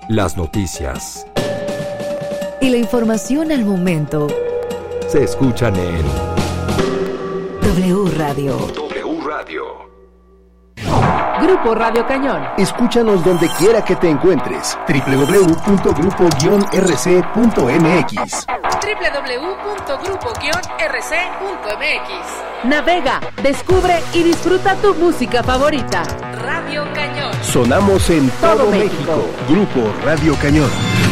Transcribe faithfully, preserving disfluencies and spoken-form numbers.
Las noticias y la información al momento se escuchan en W Radio. W Radio. Grupo Radio Cañón. Escúchanos donde quiera que te encuentres. doble u doble u doble u punto grupo guion r c punto m x doble u doble u doble u punto grupo guion r c punto m x. Navega, descubre y disfruta tu música favorita. Radio Cañón. Sonamos en todo, todo México. México. Grupo Radio Cañón.